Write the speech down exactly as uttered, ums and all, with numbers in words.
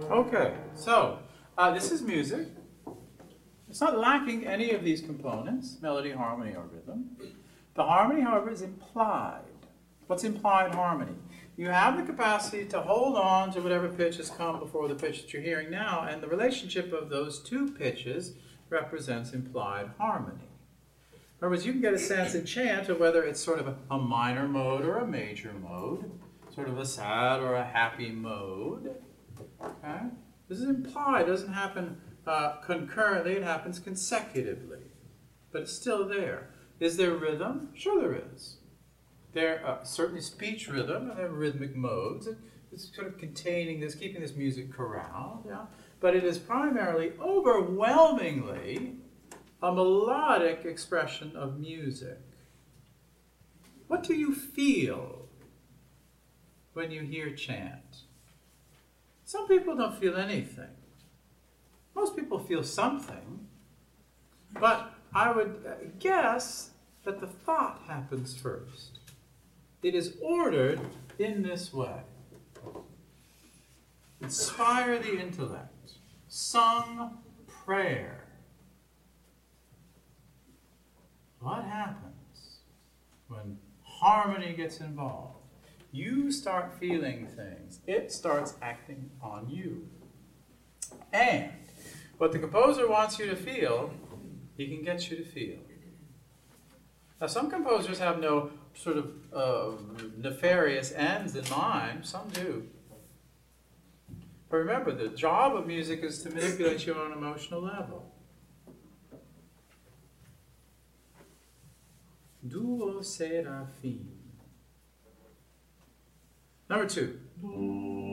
Okay, so uh, this is music. It's not lacking any of these components, melody, harmony, or rhythm. The harmony, however, is implied. What's implied harmony? You have the capacity to hold on to whatever pitch has come before the pitch that you're hearing now, and the relationship of those two pitches represents implied harmony. In other words, you can get a sense in chant of whether it's sort of a, a minor mode or a major mode, sort of a sad or a happy mode. Okay? This is implied. It doesn't happen uh, concurrently. It happens consecutively. But it's still there. Is there rhythm? Sure there is. There are uh, certainly speech rhythm, and there are rhythmic modes. It's sort of containing this, keeping this music corralled. Yeah? But it is primarily, overwhelmingly, a melodic expression of music. What do you feel when you hear chant? Some people don't feel anything. Most people feel something. But I would guess that the thought happens first. It is ordered in this way. Inspire the intellect. Sung prayer. What happens when harmony gets involved? You start feeling things. It starts acting on you. And what the composer wants you to feel, he can get you to feel. Now, some composers have no sort of uh, nefarious ends in mind. Some do. But remember, the job of music is to manipulate you on an emotional level. Duo serafim. Number two.